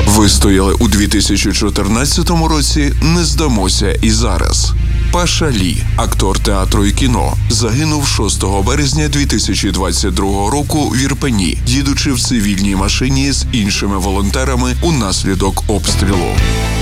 Вистояли у 2014 році, не здамося і зараз. Паша Лі, актор театру і кіно, загинув 6 березня 2022 року в Ірпені, їдучи в цивільній машині з іншими волонтерами унаслідок обстрілу.